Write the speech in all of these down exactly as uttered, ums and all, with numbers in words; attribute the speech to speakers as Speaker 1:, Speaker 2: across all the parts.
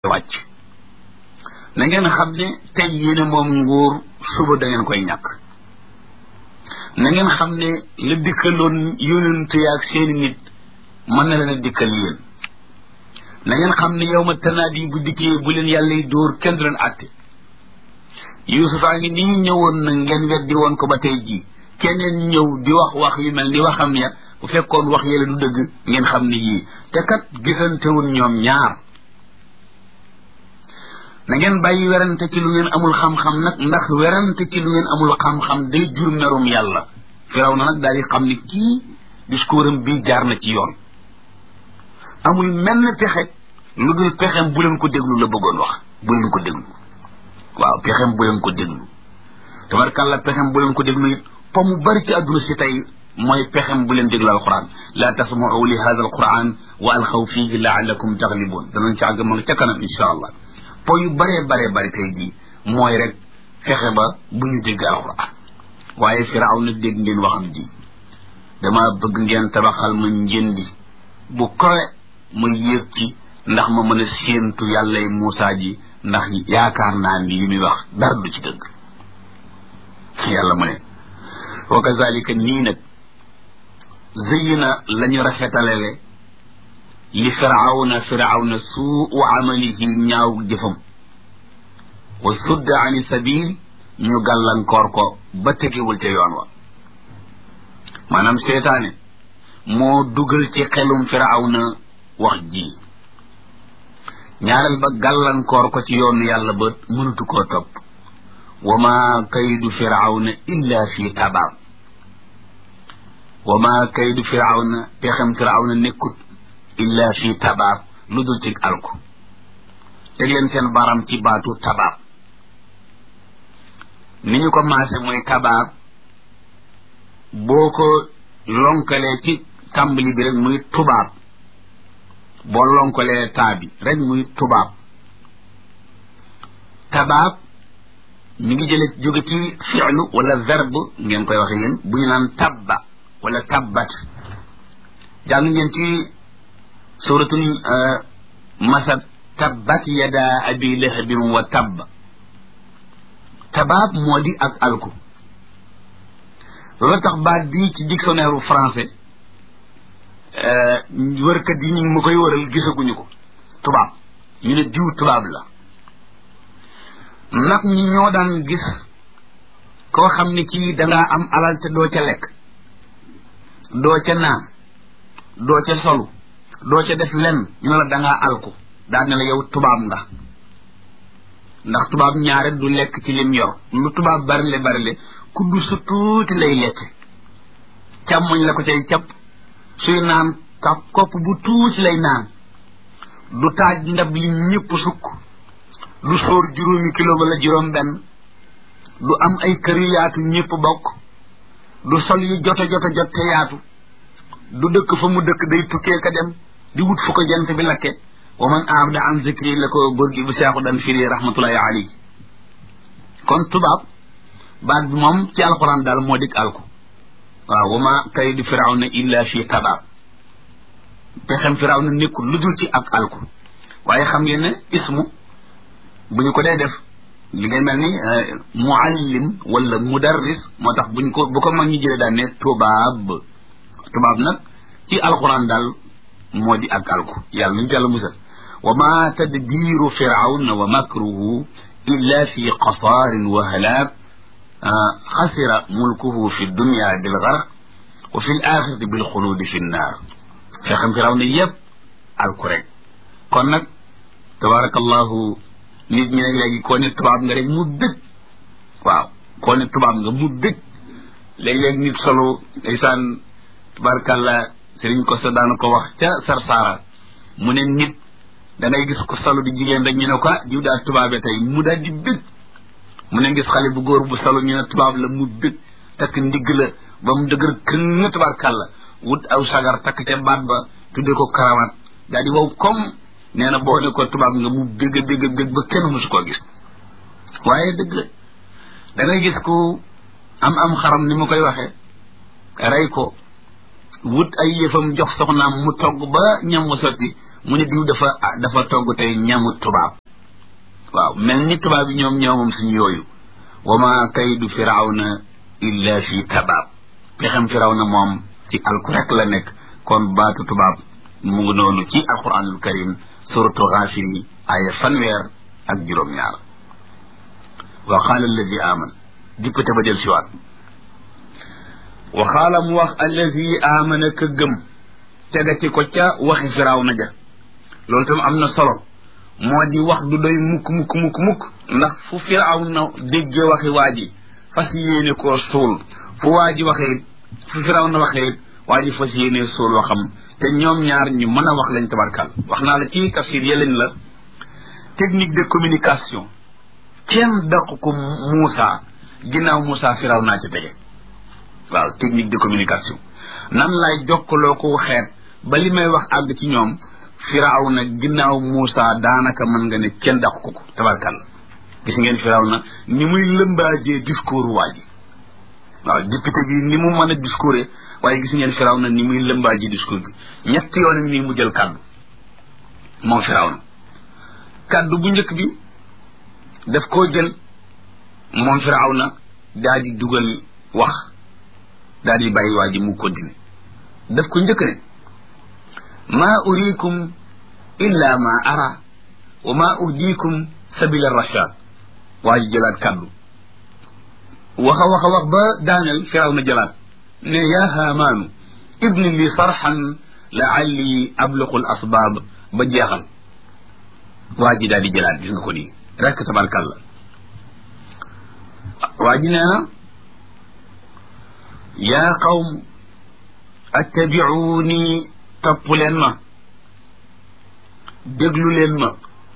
Speaker 1: wàcc na ngeen xam ne tey yéene moom nguur suba da ngeen koy ñàkk na ngeen xam ne la dikkaloon yónent yaag seeni nit mën na leen a dikkal yéen na ngeen xam ne yow ma tanaadi bu dikkee bu leen yàlla yi dóor kenn du leen àtte Yuusufaa ngi ni ñëwoon na ngeen weddi woon ko ba tey jii keneen ñëw di wax wax yu mel ni waxam ya bu fekkoon wax yële du dëgg ngeen xam ne yii te kat gisantewul ñoom ñaar na ngeen bàyyi werante ci lu ngeen amul xam-xam nag ndax werante ci lu ngeen amul xam-xam day jur merum yàlla firaw na nag daal di xam ni kii discours am bii jaar na ci yoon amul menn pexe lu dul pexem bu leen ko déglu la bëggoon wax bu leen ko déglu waaw pexem bu leen ko déglu tabarkàlla pexem bu leen ko déglu it po mu bari ci àdduna si tey mooy pexem bu leen déglu alquran la tasma'u li hadha alquran wa alxaw fihi la'allakum taglibun danañ ci àgg ma nga ca kanam insha allah po yu baree baree bari tey jii mooy rek fexe ba bu ñu dégg alquran waaye firaaw na dégg ngeen waxam ji dama bëgg ngeen tabaxal ma njëndi bu kowe ma yéeg ci ndax ma mën a séentu yàllay Muusaa ji ndax yaakaar naa ni li muy wax dara du ci dëgg yàlla mu ne wa kazalika nii nag zëyyina la ñu rafetalele li firawna firawna suu amalihi ñaaw jëfam wa sudda ani sabil ñu gàllankoor ko ba tegewul ca yoon wa maanaam seetaane moo dugal ci xelum firawna wax ji ñaareel ba gàllankoor ko ci yoonu yàlla ba mënatu koo topp wa ma kaydu firawna illa fi tabaab wa ma kaydu firawna pexem firawna nekkut illa fi tabaab lu dul ci alku teg leen seen baram ci baatu tabaab ni ñu ko maase mooy tabaab boo ko lonkalee ci tàmbali bi rek muy tubaab boo lonkalee taa bi rek muy tubaab tabaab mi ngi jële jóge ci fi'lu wala verbe ngeen koy waxe yéen bu ñu naan tabba wala tabbat jàng ngeen ci suratul masad tabbat yada abi lahabin wa tabb tabaab moo di ak alku loolu tax baat bii ci dictionnaire français wërkat yi ñu ngi ma koy wëral gisaguñu ko tubaab ñu ne diw tubaab la nag ñi ñoo daan gis koo xam ne kii dangaa am alal te doo ca lekk doo ca naan doo ca solu doo ca def lenn ñu la dangaa alku daal ne la yow tubaab nga ndax tubaab ñaare du lekk ci lim yor lu tubaab barile barile kuddu su tuuti lay lekk càmmoñ la ko cay capp suy naan kap kopp bu tuuti lay naan du taaj ndab li ñëpp sukk du sóor juróomi kilo wala juróom benn du am ay kër yu yaatu ñëpp bokk du sol yu joto joto jot te yaatu du dëkk fa mu dëkk day tukkee ka dem di wut fu ko jant bi lakke wa man aabda an zikri la ko góor gi bu seexu daan firi rahmatullahi alayhi kon tubaab baat bi moom ci alxuraan daal moo dik alku waaw wa ma kaydu firawna illa fi tabaab pexem firawna nekkul lu dul ci ak alku waaye xam ngeen ne ismu bu ñu ko dee def li ngay mel ni muallim wala mudarris moo tax buñ ko bu ko mag ñu jëlee daan ne tubaab tubaab nag ci alxuraan daal moo di ak alku yàlla nuñu jàlla musal wa ma tadbiru firawna wa makruhu illa fi qasaarin wa halaak xasira mulkuhu fi dunya bil garq wa fi l axirati bil xuluudi fi nnaar fexem firawna yëpp alku rek kon nag tabarakallahu nit ñi nag léegi koo ne tubaab nga rek mu dëgg waaw koo ne tubaab nga mu dëgg léeg-léeg nit solo ndeysaan tabarakallah sëriñ ko sa daana ko wax ca Sarsara mu ne nit da ngay gis ko solo di jigéen rek ñu ne ko jiw daal tubaabe tey mu daal di bëgg mu ne gis xale bu góor bu solo ñu ne tubaab la mu bëgg takk ndigg la ba mu dëgër kën tabarakallah wut aw sagar takk ca baat ba tudde ko karawaat daal di wow comme nee na boo ne ko tubaab nga mu bëgg bëgg bëgg ba kenn mësu koo gis waaye dëgg la da ngay gis ku am am xaram ni ma koy waxee rey ko wut ay yëfam jox soxnaam mu togg ba ñam wa sotti mu ne diw dafa dafa togg tey ñamu tubaab waaw mel ni tubaab yi ñoom ñoomam suñu yooyu wa ma kaydu firawna illa fi tabaab pexem firawna moom ci alku rek la nekk kon baatu tubaab mu ngi noonu ci alquranul karim suratu Ghafir yi aya fanweer ak juróom-ñaar wa qaala alladi aman dippate ba del siwaat wa qaala mu wax alladi amana ka gëm tegati ko ca waxi firawna ja loolu tam am na solo moo di wax du doy mukk mukk mukk mukk ndax fu firawna déggee waxi waa ji fas yéene koo suul fu waa ji waxee fu firawna waxee waa ji fas yéene suul waxam te ñoom ñaar ñu mën a wax lañ tabarkal wax naa la ci tafsir yëleñ la technique de communication kenn daq ko Moussa ginnaaw Moussa firawna ci tege waaw technique de communication nan laay jokkaloo ko xeet ba li may wax àgg ci ñoom firawna ginnaaw Moussa daanaka mën nga ne kenn daq ko ko tabarkal gis ngeen firawna ni muy lëmbaajee discours waa ji waaw député bi ni mu mën a discours waaye gis ngeen firawna ni muy lëmbaajee discours bi ñetti yoon nii mu jël kàddu moom firawna kàddu bu njëkk bi daf koo jël moom firawna daal di dugal wax daal di bàyyi waa ji mu continuer daf ko njëkk ne ma urikum illa ma ara wa ma uhdikum sabila rashad waa ji jëlaat kàddu waxa waxa wax ba daaneel firawna jëlaat ne ya haamaanu ibni li sarxan laalli abluqu l asbaab ba jeexal waa ji daal di jëlaat gis nga ko nii rek tabarkalla waa ji nee na yaa qawm attabiuuni topp leen ma déglu leen ma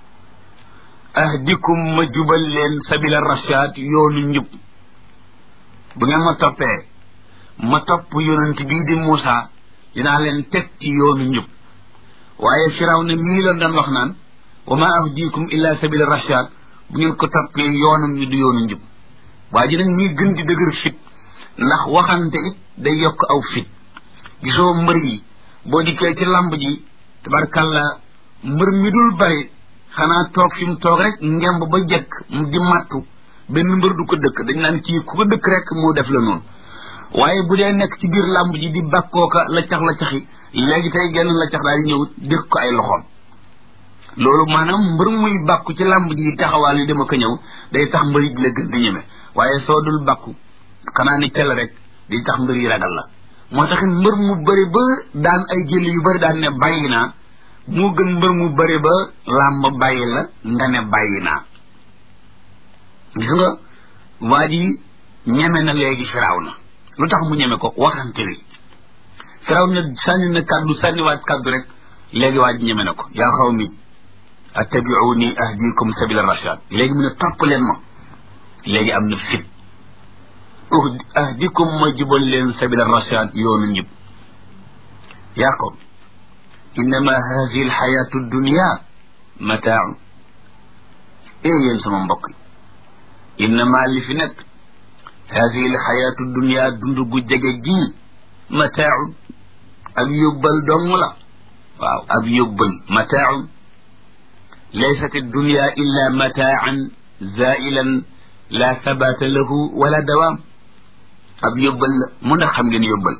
Speaker 1: ahdikum ma jubal leen sabila rashad yoonu njub bu ngeen ma toppee ma topp yonent bii di Moussa dinaa leen teg ci yoonu njub waaye firawna mii la doon wax naan wa ma ahdikum illa sabila rashad bu ngeen ko toppee yoonam ñu du yoonu njub waa ji nag ñuy gën di dëgër fit ndax waxante it day yokk aw fit gisoo mbër yi boo dikkee ci lamb ji tabarkalla mbër mi dul bari xanaa toog fi mu toog rek ngemb ba jekk mu di mattu benn mbër du ko dëkk dañ naan kii ku ko dëkk rek moo def la noonu waaye bu dee nekk ci biir lamb ji di bakkooka la cax la caxi léegi tey genn la cax daal di ñëw dëkk ko ay loxoom loolu maanaam mbër muy bàkku ci lamb ji taxawaal yi dama ko ñëw day tax mbër yi di la gën di ñeme waaye soo dul bàkku xanaa ni tel rek di tax mbër yi ragal la moo taxit mbër mu bëri ba daan ay jël yu bëri daan ne bàyyi naa moo gën mbër mu bëri ba làmb bàyyi la nga ne bàyyi naa gis nga waa ji ñeme na léegi firaw na lu tax mu ñeme ko waxante wi firaw na sànni na kàddu sànniwaat kàddu rek léegi waa ji ñeme na ko yaa xaw mi attabiuni ahdikum sabila rashad léegi mu ne topp leen ma léegi am na fit ahdikum ma jubal leen sabila rashad yoonu njub yaa qawm innama hadihi alxayatu dunia mataaun e yéen sama mbokk yi innama li fi nekk hadihi alxayatu dunia dund gu jege gii mataaun ab yóbbal dong la waaw ab yóbbal mataaun laysat dunia illa mataan zailan la sabata lahu wala dawaam ab yóbbal la mu ndax xam ngeen yóbbal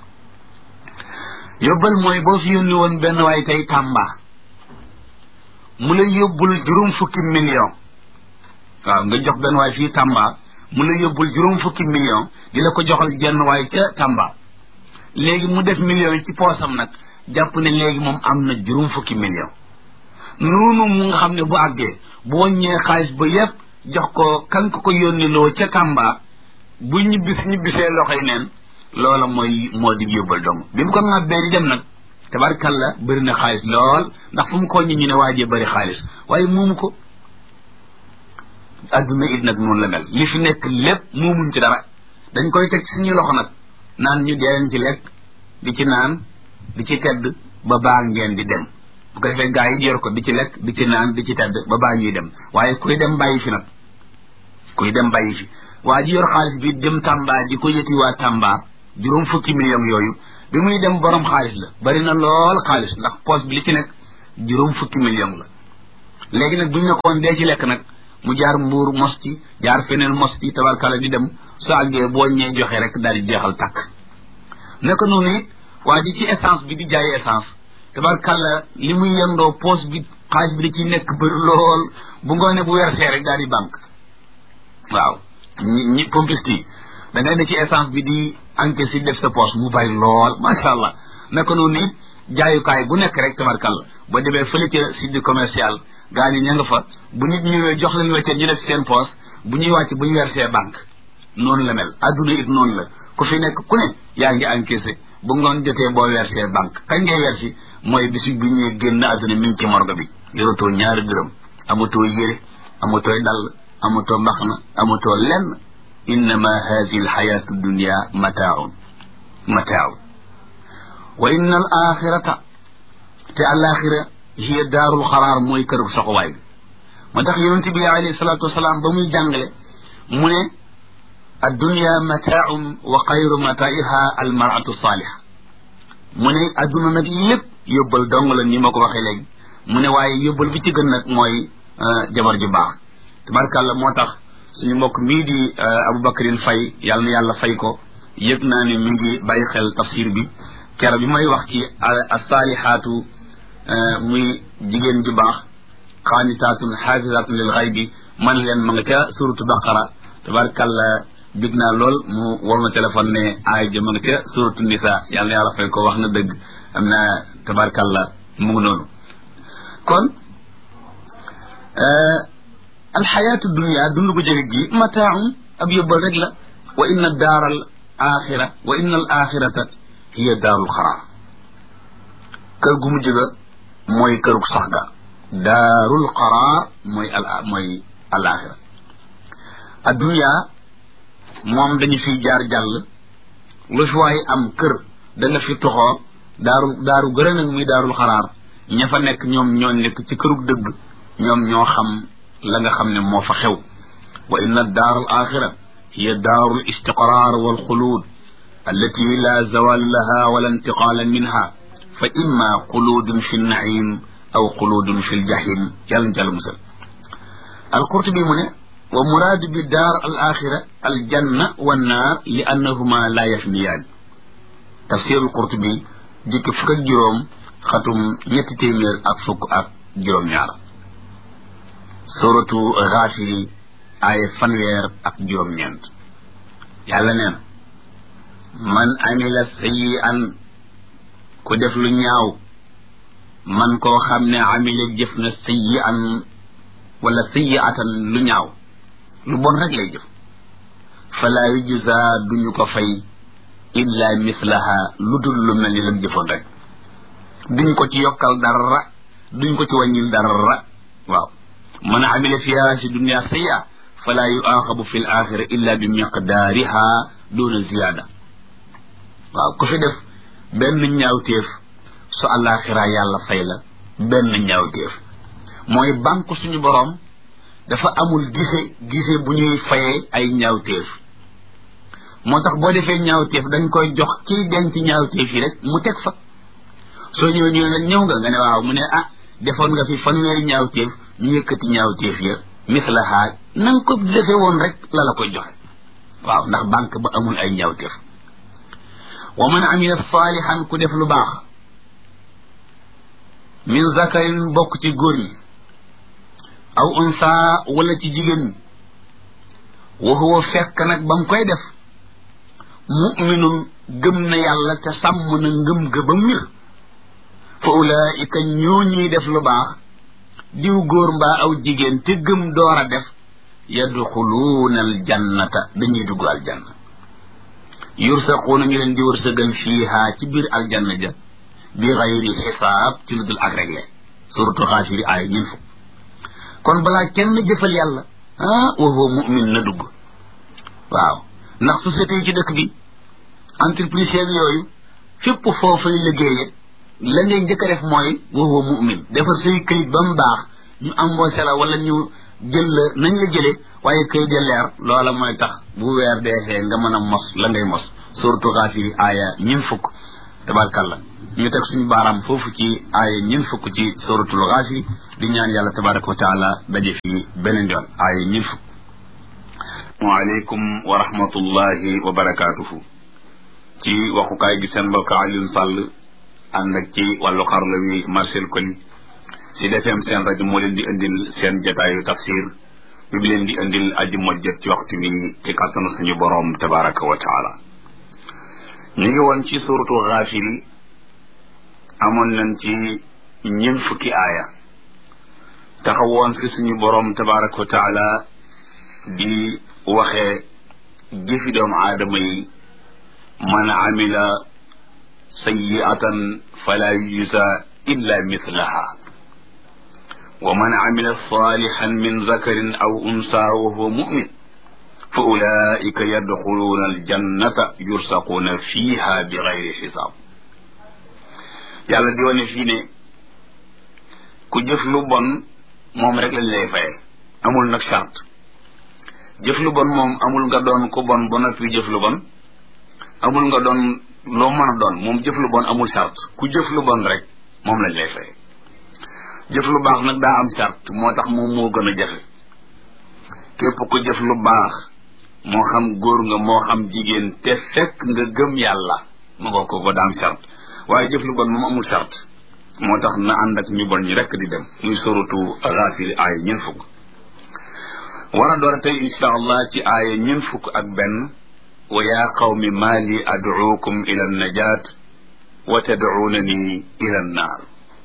Speaker 1: yóbbal mooy boo fi yónni woon benn waay tey Tamba mu la yóbbul juróom fukki million waaw nga jox benn waay fii Tamba mu la yóbbul juróom fukki million di la ko joxal jenn waay ca Tamba léegi mu def million yi ci poosam nag jàpp ne léegi moom am na juróom fukki million noonu mu nga xam ne bu àggee bu wàññee xaalis ba yépp jox ko kan ko ko yónni loo ca Tamba bu ñibbis ñibbisee loxoy neen loola mooy moo di yóbbal dong bi mu ko ŋàbbee di dem nag tabarkalla bëri na xaalis lool ndax fu mu ko ñi ñu ne waajee bëri xaalis waaye moomu ko adduna it nag noonu la mel li fi nekk lépp moomuñ ci dara dañ koy teg ci suñu loxo nag naan ñu dee leen ci lekk di ci naan di ci tedd ba baa ngeen di dem bu ko defee gaa yi yor ko di ci lekk di ci naan di ci tedd ba baa ñuy dem waaye kuy dem bàyyi fi nag kuy dem bàyyi fi waa ji yor xaalis bi dem Tamba di ko yëti waa Tamba juróom fukki million yooyu bi muy dem borom xaalis la bari na lool xaalis ndax poos bi li ci nekk juróom fukki million la léegi nag buñ ne koon dee ci lekk nag mu jaar mbuur mos ci jaar feneen mos ci tabarkalla di dem su àggee boo ñee joxe rek daal di jeexal tàkk naka noonu it waa ji ci essence bi di jaay essence tabarkalla li muy yendoo poche bi xaalis bi da ciy nekk bëri lool bu ngoonee bu wersee rek daal di banque waaw ñi ñi pompiste yi da ngay ne ci essence bi di encaisse yi def sa poche mu bari lool macha allah naka noonu it jaayukaay bu nekk rek tabarkalla boo demee fële ca site commercial gaa ñi ña nga fa bu nit ñëwee jox leen weccet ñu def seen poche bu ñuy wàcc bu ñu wersee banque noonu la mel adduna it noonu la ku fi nekk ku ne yaa ngi encaissé bu ngoon jotee boo versé banque kañ ngay versi mooy bisu bi ñuy génn adduna mi ngi ci morgue bi yoratoo ñaari dërëm amatoo yére amatoo dàll amatoo mbaxna amatoo lenn innama hadihi alxayatu dunia mataaun mataaun wa inna al axirata te alaxira hiya daarul xaraar mooy kërug soxuwaay bi moo tax yonent bi alayhi salatu wasalaam ba muy jàngale mu ne addunia mataaun wa xayru mataiha almaratu saaliha mu ne adduna nag lépp yóbbal dong la ni ma ko waxee léegi mu ne waaye yóbbal bi ci gën nag mooy jabar ju baax tabarkàlla moo tax suñu mbokk mii di Aboubacrine Faye yàlla na yàlla fay ko yëg naa ne mi ngi bàyyi xel tafsir bi kero bi may wax ci as-saalihaatu muy jigéen ju baax xaanitaatun xaafisaatun lil xaybi man leen ma nga ca suratu baqara tabarkàlla dig naa lool mu war ma téléphone ne aay ja ma nga ca suratu nisa yàlla na yàlla fay ko wax na dëgg am na tabarkàlla mu ngi noonu kon alxayaatu dunia dund bu jege gi mataaun ab yóbbal rek la wa inna daar al axira wa inna al axirata hiya daarul xaraar kër gu mujj ga mooy kërug sax ga daarul xaraar mooy al mooy al axira addunia moom dañu fiy jaar jàll lu fi waay am kër da nga fi toxoo daaru daaru gërë nag muy daarul xaraar ña fa nekk ñoom ñoo nekk ci kërug dëgg ñoom ñoo xam la nga xam ne moo fa xew wa inna daar al axira hiya daaru l istiqraar wal xuluud allati la zawal laha wala intiqaala minha fa imma xuluudun fi nnaim aw xuluudun fi ljahim yàlla ñu jàll musal alqurtubi mu ne wa muraadu bi daar al axira al janna wa naar li annahuma la yafniyaan tafsirul qurtubi jikki fukk ak juróom xatum ñetti téeméer ak fukk ak juróom-ñaar suratu Gaafiri aaya fanweer ak juróom-ñeent yàlla neen man amila sayyi'an ku def lu ñaaw man koo xam ne amila jëf na sayyi'an wala sayyi'atan lu ñaaw lu bon rek lay jëf fala yujza duñu ko fay illa mislaha lu dul lu mel ni lam jëfoon rek duñ ko ci yokkal dara duñ ko ci wàññil dara waaw man amila fiha si dunia sayya fala yuaxabu fi l axira illa bi miqdaariha duna ziyaada waaw ku fi def benn ñaawteef su àllaaxira yàlla fay la benn ñaawteef mooy banque suñu boroom dafa amul gise gise bu ñuy fayee ay ñaawteef moo tax boo defee ñaawteef dañ koy jox kiy denc ñaawteef yi rek mu teg fa soo ñëwee ñu ne la ñëw nga nga ne waaw mu ne ah defoon nga fi fanweeri ñaawteef ñu yëkkati ñaawteef ya mislaha na nga ko defee woon rek la la koy joxe waaw ndax banque ba amul ay ñaawteef wa man amila saalihan ku def lu baax min zakarin bokk ci góor ñi aw unsa wala ci jigéen ñi wa huwa fekk nag ba mu koy def muminun gëm na yàlla te sàmm na ngëm ga ba mir fa ulaika ñoo ñuy def lu baax diw góor mbaa aw jigéen te gëm door a def yadxuluuna aljannata dañuy dugg aljanna yursaquuna ñu leen di wërsëgal fiiha ci biir aljanna ja bi xayri xisaab ci lu dul ak réglé suratu Xaafiri aaya ñun fukk kon balaa kenn jëfal yàlla ah wa huwa mu'min na dugg waaw ndax société yi ci dëkk bi entreprise yooyu fépp foofay liggéeye la ngay njëkk a def mooy wa huwa mu'min defar say këyit ba mu baax ñu embauché la wala ñu jël la nañ la jëlee waaye këyit de leer loola mooy tax bu weer deexee nga mën a mos la ngay mos suratu Xaafiri aaya ñun fukk tabarkalla ñu teg suñu baaraam foofu ci aaya ñeent fukk ci suratul Ghafir di ñaan yàlla tabaraka wa taala daje fi beneen yoon aaya ñeent fukk. waaleykum wa rahmatullahi wa barakaatuhu. ci waxukaay gi seen mbokk Alioune Sall ànd ak ci wàllu xarala wi Marcel Coly si defeem seen rajo moo leen di indil seen jotaayu tafsir bi bi leen di indil aji mojjat ci waxtu bi ci kàttanu suñu boroom tabaraka wa taala. ñu ngi woon ci suratul Ghafir yi amoon nañ ci ñeent fukki aaya taxawoon fi suñu boroom tabaraka wa taala di waxee jëfi doomu aadama yi man amila sayyi'atan fala yujza illa mithlaha wa man amila salihan min zakarin aw unsa wa huwa mu'min fa ulaika yadxuluuna aljannata yursaquuna fiha bi gayri xisaab. yàlla di wane fii ne ku jëf lu bon moom rek lañ lay fayal, amul nag charte. jëf lu bon moom amul nga doon ku bon ba noppi jëf lu bon, amul nga doon loo mën a doon, moom jëf lu bon amul charte. ku jëf lu bon rek moom lañ lay fay. jëf lu baax nag daa am charte, moo tax moom moo gën a jafe. képp ku jëf lu baax moo xam góor nga moo xam jigéen te fekk nga gëm yàlla ma nga ko ko daa am charte. waaye jëf lu bon moom amul charte, moo tax na ànd ak ñu bon ñi rekk di dem. muy suratu Ghafir aaya ñeent fukk. war a door a tey insha allah ci aaya ñeent fukk ak benn. wa yaa qawmi maa li ad'uukum ila an-najaat wa tad'uunani ila an-naar.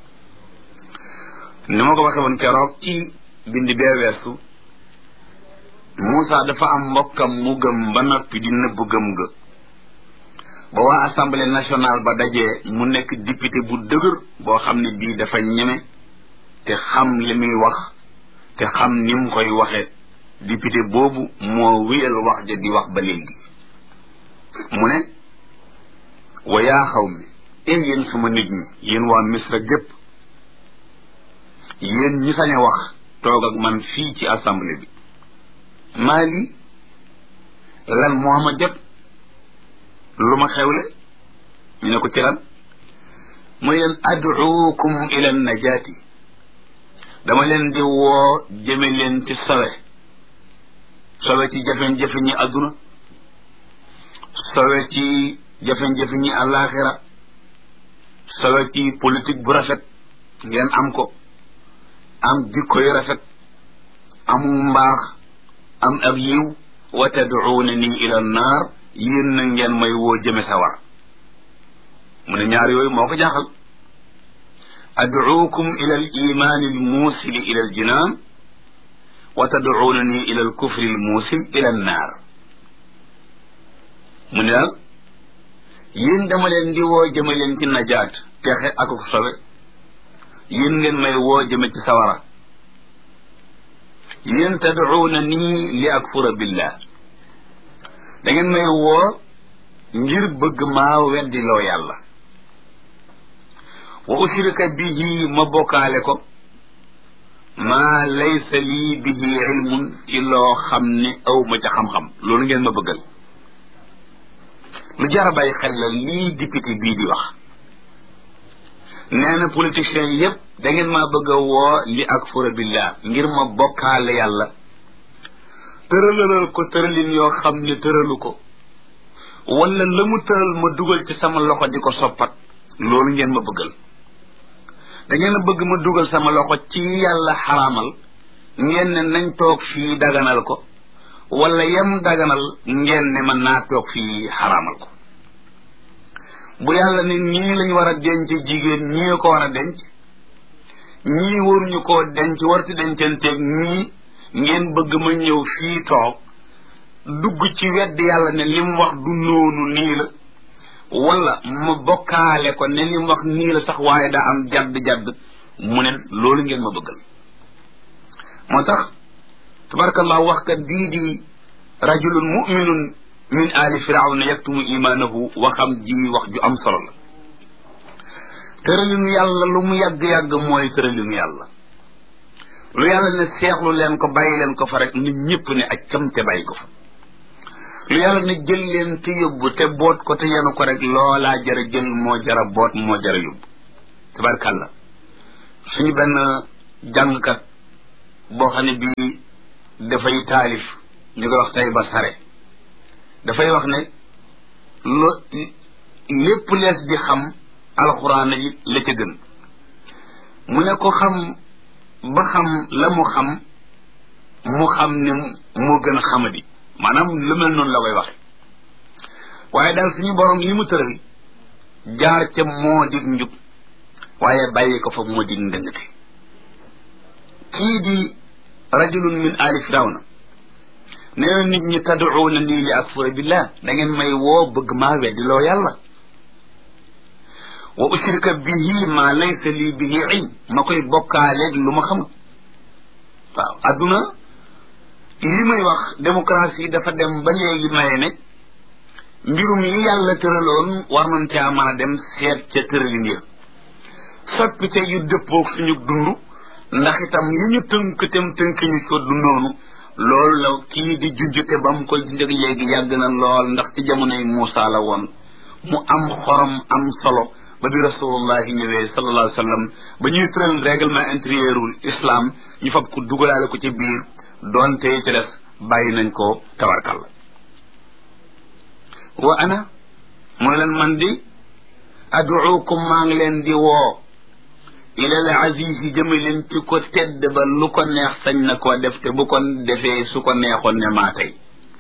Speaker 1: ni ma ko waxee woon keroog ci bind bee weesu, Moussa dafa am mbokkam mu gëm ba noppi di nëbb gëm ga. ba waa assemblée nationale ba dajee mu nekk député bu dëgër boo xam ne bii dafa ñeme te xam li muy wax te xam ni mu koy waxe. député boobu moo wéyal wax ja di wax ba léegi mu ne wa yaa xawmi en yéen suma nit ñi, yéen waa Misra gépp, yéen ñi sañ a wax toog ak man fii ci assemblée bi. maa lii lan moo ma jot, lu ma xewle? ñu ne ko ci lan? mooy leen ad'uukum ila najaati, dama leen di woo jëme leen ci sawe sawe ci jafe-jafe ñi àdduna, sawe ci jafe-jafe ñi àllaaxira, sawe ci politique bu rafet ngeen am ko, am jikko yu rafet, amu mbaax, am ak yiw. wa tad'uunani ila naar, yéen na ngeen may woo jëme sawar. mu ne ñaar yooyu moo ko jaaxal. ad'uukum ila al iman al muusili ila al jinaan wa tad'uunani ila al kufri al muusil ila an naar. mu ne daal yéen dama leen di woo jëme leen ci najaat, texe ak ko sobe, yéen ngeen may woo jëme ci sawara. yéen tad'uunani li akfura billah, da ngeen may woo ngir bëgg maa weddi loo yàlla. wa ushrika bihi, ma bokkaale ko maa laysa lii bihi ilmun, ci loo xam ne aw ma ca xam-xam. loolu ngeen ma bëggal. lu jar a bàyyi xel la lii député bii di wax. nee na politiciens yépp da ngeen maa bëgg a woo li akfura billah, ngir ma bokkaale yàlla, tëralalal ko tëralin yoo xam ne tëralu ko, wala la mu tëral ma dugal ci sama loxo di ko soppat. loolu ngeen ma bëggal. da ngeen a bëgg ma dugal sama loxo ci yàlla xaraamal, ngeen ne nañ toog fii daganal ko, wala yem daganal ngeen ne man naa toog fii xaraamal ko. bu yàlla ne ñii lañ war a denc jigéen ñii ko war a denc, ñii waruñu koo denc warti dencanteeg ñii, ngeen bëgg ma ñëw fii toog dugg ci wedd yàlla ne li mu wax du noonu nii la, wala ma bokkaale ko ne li mu wax nii la sax waaye daa am jadd-jadd. mu ne loolu ngeen ma bëggal. moo tax tabarakallah waxkat bii di rajulun muminun min ali firawna yaktumu imaanahu, waxam ji wax ju am solo la. tëralinu yàlla lu mu yàgg-yàgg mooy tëralinu yàlla. lu yàlla ne seexlu leen ko bàyyi leen ko fa rek nit ñëpp ne ak cam te bàyyi ko fa. lu yàlla ne jël leen te yóbbu te boot ko te yenu ko rek loolaa jara jël moo jara boot moo jara yóbbu tabarkàlla suñu benn jàngkat boo xam ne bii dafay taalif ñu koy wax tay ba sare dafay wax ne lo lépp lees di xam alxuraan yi la ca gën mu ne ko xam ba xam la mu xam mu xam ne moo gën a xamadi maanaam lu mel noonu la koy waxe waaye daal suñu borom li mu tëral jaar ca moo dig njub waaye bàyyi ko fa moo dig ndëngte kii di rajulun min ali firawna nee na nit ñi tad'uuna nii li akfura billah da ngeen may woo bëgg maa weddi loo yàlla wa ushrika bihi ma laysa lii bihi ilm ma koy bokkaaleeg lu ma xamut waaw adduna li may wax démocratie dafa dem ba léegi maye ne mbirum yi yàlla tëraloon war nañ caa mën a dem seet ca tëralin ya soppi ca yu dëppoog suñu dund ndax itam yi ñu tënk tam tënk ñu ko dundoonu loolu la kii di junjute ba mu koy junjëg léegi yàgg na lool ndax ci jamonoy Muusa la woon mu am xorom am solo ba bi rasulullahi ñëwee sallallahu alayhi wa sallam ba ñuy tëral règlement intérieurul islam ñu fab ko dugalaale ko ci biir doonte ci des bàyyi nañ ko tabarkalla wa ana mooy leen man di aduukum maa ngi leen di woo ilal aziz yi jëme leen ci ko tedd ba lu ko neex sañ na koo def te bu ko defee su ko neexoon ne maa tey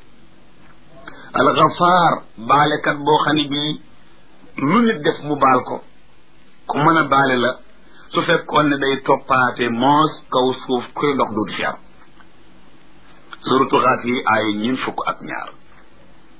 Speaker 1: alxafaar baalekat boo xam ne bii lu nit def mu baal ko ku mën a baale la su fekkoon ne day toppaate moos kaw suuf kuy dox du fi am suratu xaat yi ay ñin fukk ak ñaar